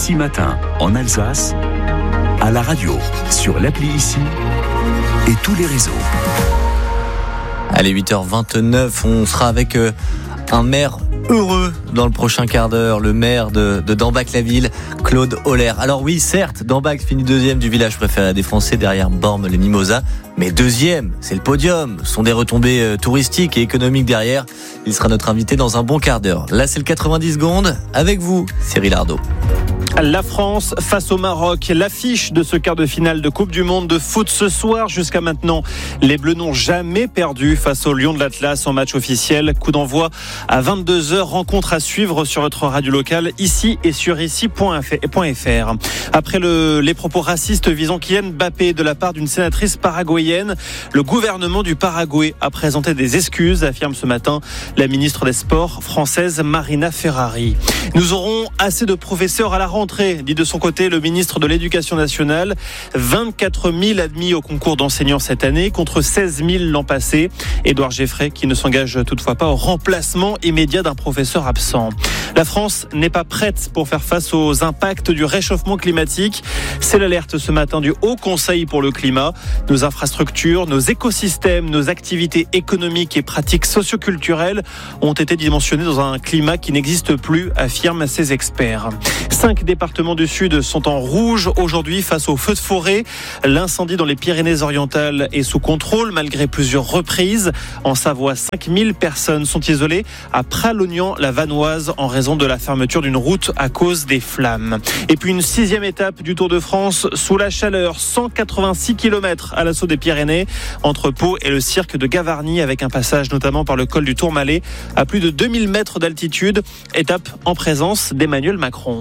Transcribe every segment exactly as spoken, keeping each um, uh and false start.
Ici Matin, en Alsace, à la radio, sur l'appli Ici et tous les réseaux. Allez, huit heures vingt-neuf, on sera avec euh, un maire heureux dans le prochain quart d'heure, le maire de, de Dambach-la-Ville, Claude Holler. Alors oui, certes, Dambach finit deuxième du village préféré des Français derrière Bormes-les-Mimosas, mais deuxième, c'est le podium. Ce sont des retombées euh, touristiques et économiques derrière. Il sera notre invité dans un bon quart d'heure. Là, c'est le quatre-vingt-dix secondes. Avec vous, Cyril Ardo. La France face au Maroc, l'affiche de ce quart de finale de Coupe du Monde de foot ce soir. Jusqu'à maintenant, les Bleus n'ont jamais perdu face aux Lions de l'Atlas en match officiel. Coup d'envoi à vingt-deux heures, rencontre à suivre sur votre radio locale, ici et sur ici point f r. Après le, les propos racistes visant Kylian Mbappé de la part d'une sénatrice paraguayenne, le gouvernement du Paraguay a présenté des excuses, affirme ce matin la ministre des Sports française Marina Ferrari. Nous aurons assez de professeurs à la rentrée, dit de son côté le ministre de l'Éducation nationale. vingt-quatre mille admis au concours d'enseignants cette année contre seize mille l'an passé. Édouard Geffray qui ne s'engage toutefois pas au remplacement immédiat d'un professeur absent. La France n'est pas prête pour faire face aux impacts du réchauffement climatique. C'est l'alerte ce matin du Haut Conseil pour le climat. Nos infrastructures, nos écosystèmes, nos activités économiques et pratiques socioculturelles ont été dimensionnés dans un climat qui n'existe plus, affirment ces experts. Cinq départements du Sud sont en rouge aujourd'hui face aux feux de forêt. L'incendie dans les Pyrénées-Orientales est sous contrôle malgré plusieurs reprises. En Savoie, cinq mille personnes sont isolées à Pralognan-la-Vanoise en raison de la fermeture d'une route à cause des flammes. Et puis une sixième étape du Tour de France sous la chaleur, cent quatre-vingt-six kilomètres à l'assaut des Pyrénées entre Pau et le cirque de Gavarnie avec un passage notamment par le col du Tourmalet à plus de deux mille mètres d'altitude. Étape en présence d'Emmanuel Macron.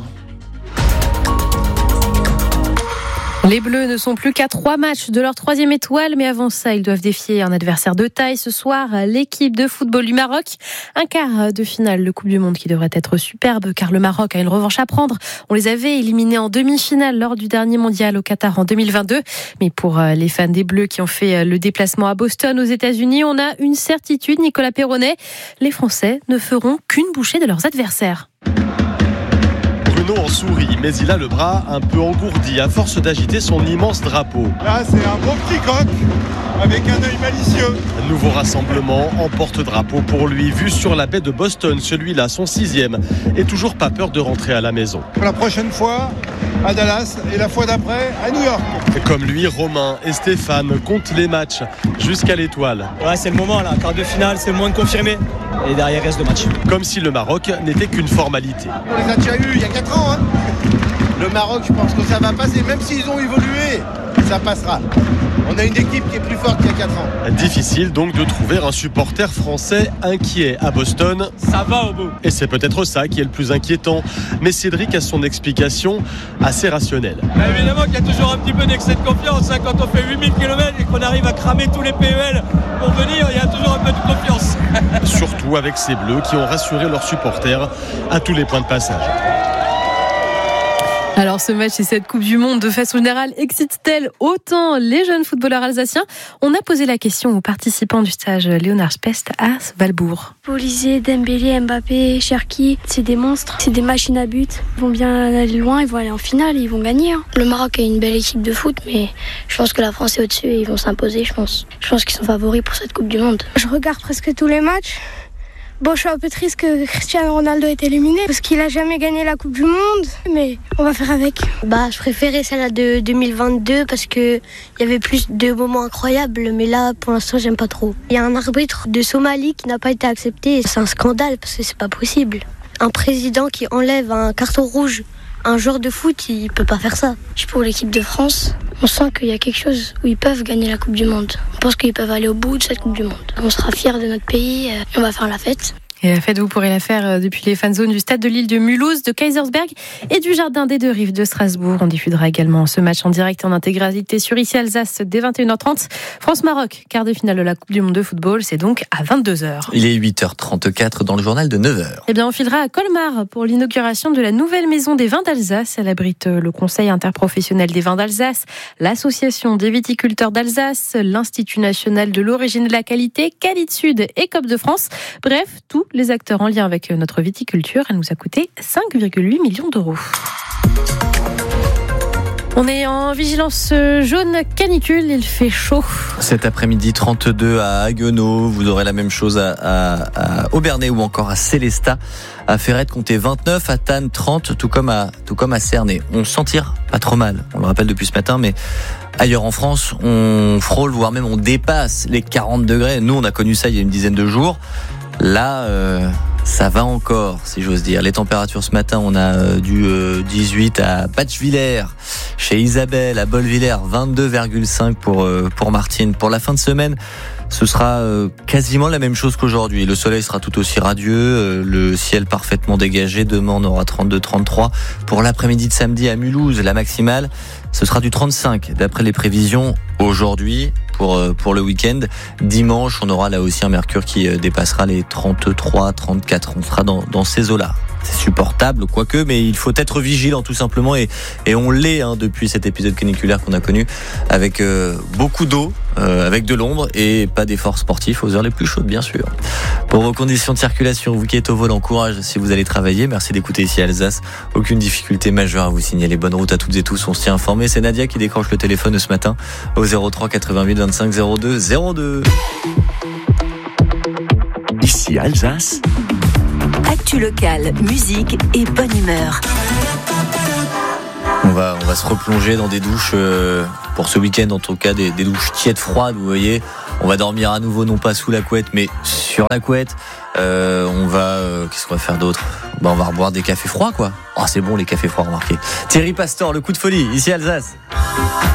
Les Bleus ne sont plus qu'à trois matchs de leur troisième étoile, mais avant ça, ils doivent défier un adversaire de taille ce soir, l'équipe de football du Maroc. Un quart de finale de Coupe du Monde qui devrait être superbe, car le Maroc a une revanche à prendre. On les avait éliminés en demi-finale lors du dernier mondial au Qatar en deux mille vingt-deux. Mais pour les fans des Bleus qui ont fait le déplacement à Boston aux États-Unis, on a une certitude, Nicolas Perronnet. Les Français ne feront qu'une bouchée de leurs adversaires. Bruno en sourit, mais il a le bras un peu engourdi à force d'agiter son immense drapeau. Là, c'est un beau petit coq avec un œil malicieux. Nouveau rassemblement en porte-drapeau pour lui, vu sur la baie de Boston, celui-là, son sixième, et toujours pas peur de rentrer à la maison. La prochaine fois à Dallas et la fois d'après à New York. Comme lui, Romain et Stéphane comptent les matchs jusqu'à l'étoile. Ouais, c'est le moment là, quart de finale, c'est le moins de confirmé. Et derrière reste de match. Comme si le Maroc n'était qu'une formalité. On les a déjà eu il y a quatre ans. Hein. Le Maroc, je pense que ça va passer, même s'ils ont évolué, ça passera. On a une équipe qui est plus forte qu'il y a quatre ans. Difficile donc de trouver un supporter français inquiet à Boston. Ça va au bout. Et c'est peut-être ça qui est le plus inquiétant. Mais Cédric a son explication assez rationnelle. Bah évidemment qu'il y a toujours un petit peu d'excès de confiance. Hein. Quand on fait huit mille kilomètres et qu'on arrive à cramer tous les P E L pour venir, il y a toujours un peu de confiance. Surtout avec ces Bleus qui ont rassuré leurs supporters à tous les points de passage. Alors ce match et cette Coupe du Monde de façon générale excite-t-elle autant les jeunes footballeurs alsaciens ? On a posé la question aux participants du stage Léonard Spest à Valbourg. Olysée, Dembélé, Mbappé, Cherki, c'est des monstres, c'est des machines à but. Ils vont bien aller loin, ils vont aller en finale, ils vont gagner. Hein. Le Maroc a une belle équipe de foot, mais je pense que la France est au-dessus et ils vont s'imposer, je pense. Je pense qu'ils sont favoris pour cette Coupe du Monde. Je regarde presque tous les matchs. Bon, je suis un peu triste que Cristiano Ronaldo est éliminé parce qu'il a jamais gagné la Coupe du Monde, mais on va faire avec. Bah, je préférais celle de deux mille vingt-deux parce que il y avait plus de moments incroyables, mais là, pour l'instant, j'aime pas trop. Il y a un arbitre de Somalie qui n'a pas été accepté, c'est un scandale parce que c'est pas possible. Un président qui enlève un carton rouge à un joueur de foot, il peut pas faire ça. Je suis pour l'équipe de France. On sent qu'il y a quelque chose où ils peuvent gagner la Coupe du Monde. On pense qu'ils peuvent aller au bout de cette Coupe du Monde. On sera fiers de notre pays et on va faire la fête. Et la fête, vous pourrez la faire depuis les fan zones du stade de l'île de Mulhouse, de Kaisersberg et du jardin des Deux Rives de Strasbourg. On diffusera également ce match en direct et en intégralité sur Ici Alsace dès vingt et une heures trente. France-Maroc, quart de finale de la Coupe du Monde de football, c'est donc à vingt-deux heures. Il est huit heures trente-quatre dans le journal de neuf heures. Eh bien, on filera à Colmar pour l'inauguration de la nouvelle maison des vins d'Alsace. Elle abrite le Conseil interprofessionnel des vins d'Alsace, l'Association des viticulteurs d'Alsace, l'Institut national de l'origine et de la qualité, Qualité Sud et Coop de France. Bref, tout les acteurs en lien avec notre viticulture. Elle nous a coûté cinq virgule huit millions d'euros. On est en vigilance jaune canicule, il fait chaud. Cet après-midi, trente-deux à Haguenau. Vous aurez la même chose à, à, à Aubernais ou encore à Célestat. À Ferrette, comptez vingt-neuf. À Tannes, trente, tout comme à, tout comme à Cernay. On s'en tire pas trop mal. On le rappelle depuis ce matin, mais ailleurs en France, on frôle, voire même on dépasse les quarante degrés. Nous, on a connu ça il y a une dizaine de jours. Là, euh, ça va encore, si j'ose dire. Les températures ce matin, on a du dix-huit à Batchevillers, chez Isabelle, à Bolvillers, vingt-deux virgule cinq pour, pour Martine. Pour la fin de semaine, ce sera quasiment la même chose qu'aujourd'hui. Le soleil sera tout aussi radieux, le ciel parfaitement dégagé. Demain, on aura trente-deux trente-trois. Pour l'après-midi de samedi à Mulhouse, la maximale, ce sera du trente-cinq d'après les prévisions aujourd'hui. Pour, pour le week-end. Dimanche, on aura là aussi un mercure qui dépassera les trente-trois trente-quatre. On sera dans, dans ces eaux-là. C'est supportable, quoique, mais il faut être vigilant tout simplement, et, et on l'est hein, depuis cet épisode caniculaire qu'on a connu, avec euh, beaucoup d'eau, euh, avec de l'ombre et pas d'efforts sportifs aux heures les plus chaudes, bien sûr. Pour vos conditions de circulation, vous qui êtes au volant, courage si vous allez travailler. Merci d'écouter ici Alsace. Aucune difficulté majeure à vous signaler. Bonne route à toutes et tous. On se tient informé. C'est Nadia qui décroche le téléphone ce matin au zéro trois quatre-vingt-huit vingt-cinq zéro deux zéro deux. Ici Alsace. Actu locale, musique et bonne humeur. On va, on va se replonger dans des douches, euh, pour ce week-end en tout cas, des, des douches tièdes froides, vous voyez. On va dormir à nouveau, non pas sous la couette, mais sur la couette. Euh, on va, euh, qu'est-ce qu'on va faire d'autre ? Bah, on va reboire des cafés froids, quoi. Oh, c'est bon les cafés froids, remarquez. Thierry Pastor, le coup de folie, ici Alsace.